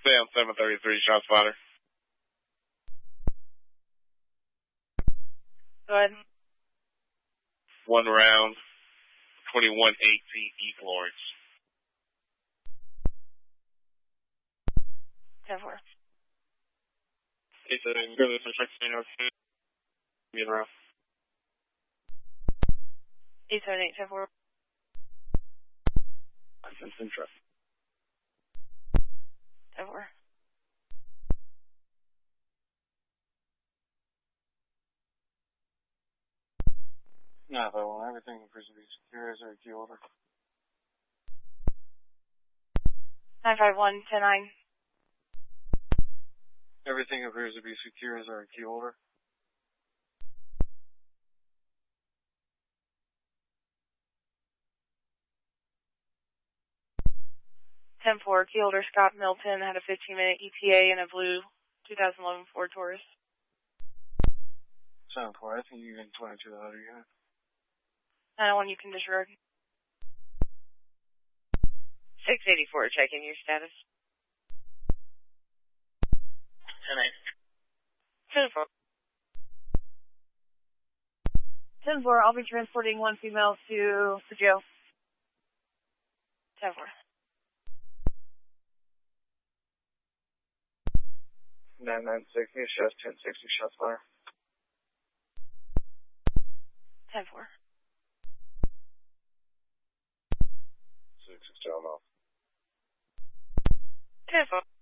Sam 733, shot spotter. Go ahead. 1 round, 2118 East Lawrence. 10-4. It's a good construction of Mid-row. 878, 10-4. License and trust. 10-4. No, though, everything appears to be secure as our key order. 951, 10-9. Everything appears to be secure as our key order. Ten four, key holder Scott Milton had a 15-minute ETA in a blue 2011 Ford Taurus. 7-4, I think you can 22 the other unit. 901, you can disregard. 684, checking your status. 10-4. 10-4, I'll be transporting one female to the jail. 10-4. 996, shots 1060, shots fire. 10-4. 6 down off. 10-4.